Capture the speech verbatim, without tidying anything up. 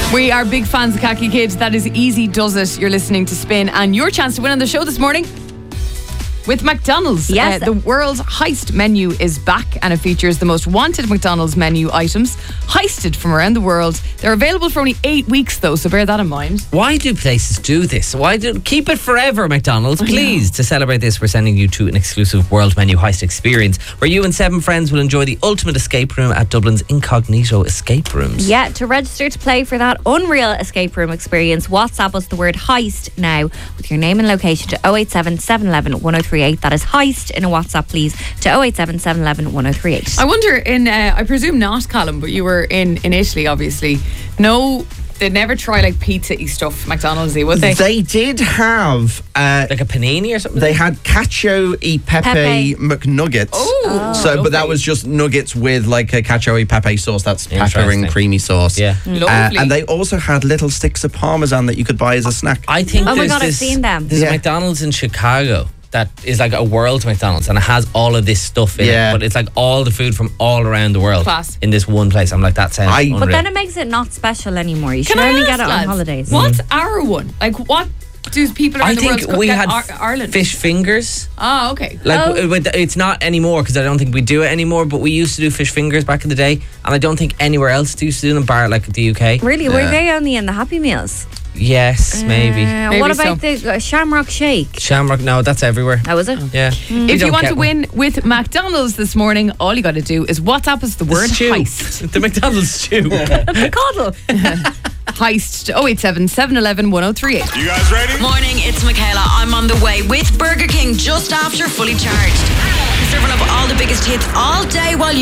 We are big fans of Khaki Kid. That is Easy Does It. You're listening to Spin, and your chance to win on the show this morning with McDonald's. Yes. Uh, the world's heist menu is back, and it features the most wanted McDonald's menu items heisted from around the world. They're available for only eight weeks though, so bear that in mind. Why do places do this? Why do keep it forever, McDonald's? Please, to celebrate this, we're sending you to an exclusive world menu heist experience where you and seven friends will enjoy the ultimate escape room at Dublin's Incognito Escape Rooms. Yeah, to register to play for that unreal escape room experience, WhatsApp us the word heist now with your name and location to oh eight seven, seven one one, one oh three eight. That is heist in a WhatsApp, please, to oh eight seven, seven one one, one oh three eight. I wonder, in uh, I presume not, Callum, but you were in, in Italy, obviously. No, they'd never try like pizza-y stuff, McDonald's-y, would they? They did have uh, Like a panini or something? They had cacio e pepe, Pepe. McNuggets. Oh, so, lovely. but that was just nuggets with like a cacio e pepe sauce. That's pepper Interesting. and creamy sauce. Yeah. Uh, Lovely. and they also had little sticks of parmesan that you could buy as a snack. I think Oh my there's God, I've this, seen them. There's Yeah. a McDonald's in Chicago that is like a world McDonald's, and it has all of this stuff in Yeah. it, but it's like all the food from all around the world Class. in this one place. I'm like, that sounds I- unreal. But then it makes it not special anymore. You should Can I only ask, get it on lads, holidays. What's our one? Like, what do people around I the world think cook- we get had Ar- Ireland? fish fingers. Oh, okay. Like Oh. w- with- it's not anymore because I don't think we do it anymore. But we used to do fish fingers back in the day, and I don't think anywhere else used to do them, bar like the U K. Really? Were Yeah. they only in the Happy Meals? Yes, maybe. Uh, Maybe what so. about the uh, Shamrock Shake? Shamrock, no, that's everywhere. That was it? Yeah. We If you don't want get to one. win with McDonald's this morning, all you got to do is WhatsApp us the word Stew. heist. The McDonald's stew. The coddle. Heist to oh eight seven, seven one one, one oh three eight. You guys ready? Morning, it's Michaela. I'm on the way with Burger King just after Fully Charged. Serving up all the biggest hits all day while you